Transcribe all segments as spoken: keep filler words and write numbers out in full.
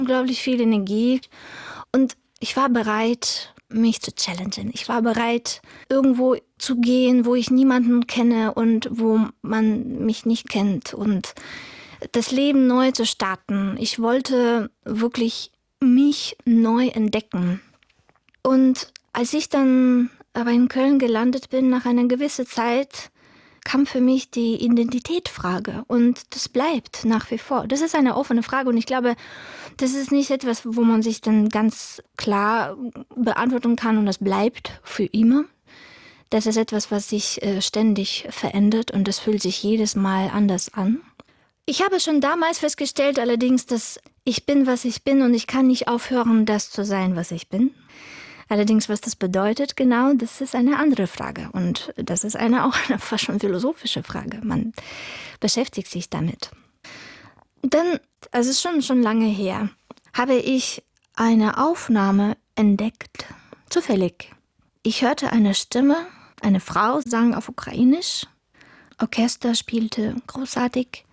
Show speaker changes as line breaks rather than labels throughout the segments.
unglaublich viel Energie und ich war bereit, mich zu challengen. Ich war bereit, irgendwo zu gehen, wo ich niemanden kenne und wo man mich nicht kennt und das Leben neu zu starten. Ich wollte wirklich mich neu entdecken. Und als ich dann aber in Köln gelandet bin, nach einer gewissen Zeit, kam für mich die Identitätsfrage und das bleibt nach wie vor. Das ist eine offene Frage und ich glaube, das ist nicht etwas, wo man sich dann ganz klar beantworten kann und das bleibt für immer. Das ist etwas, was sich äh, ständig verändert und das fühlt sich jedes Mal anders an. Ich habe schon damals festgestellt allerdings, dass ich bin, was ich bin und ich kann nicht aufhören, das zu sein, was ich bin. Allerdings, was das bedeutet, genau, das ist eine andere Frage. Und das ist eine auch eine fast schon philosophische Frage. Man beschäftigt sich damit. Dann, also es ist schon, schon lange her, habe ich eine Aufnahme entdeckt, zufällig. Ich hörte eine Stimme, eine Frau sang auf Ukrainisch, Orchester spielte großartig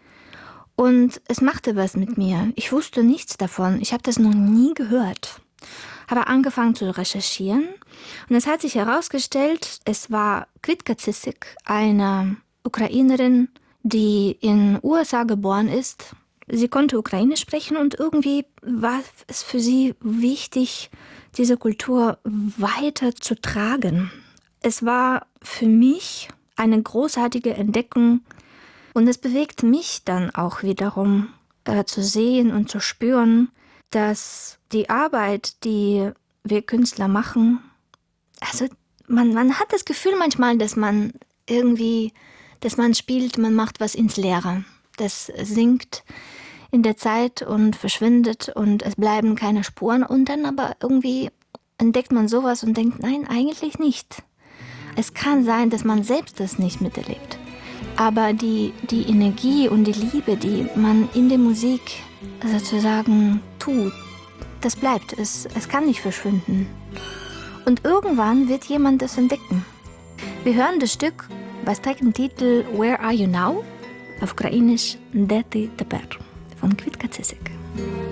und es machte was mit mir. Ich wusste nichts davon, ich habe das noch nie gehört. Habe angefangen zu recherchieren und es hat sich herausgestellt, es war Kwitka Cisyk, eine Ukrainerin, die in U S A geboren ist. Sie konnte Ukrainisch sprechen und irgendwie war es für sie wichtig, diese Kultur weiter zu tragen. Es war für mich eine großartige Entdeckung und es bewegt mich dann auch wiederum äh, zu sehen und zu spüren, dass die Arbeit, die wir Künstler machen, also man, man hat das Gefühl manchmal, dass man irgendwie, dass man spielt, man macht was ins Leere. Das sinkt in der Zeit und verschwindet und es bleiben keine Spuren und dann aber irgendwie entdeckt man sowas und denkt, nein, eigentlich nicht. Es kann sein, dass man selbst das nicht miterlebt. Aber die, die Energie und die Liebe, die man in der Musik sozusagen tut, das bleibt. Es, es kann nicht verschwinden. Und irgendwann wird jemand das entdecken. Wir hören das Stück, was trägt den Titel Where Are You Now? Auf Ukrainisch Де ти тепер von Kwitka Cisyk.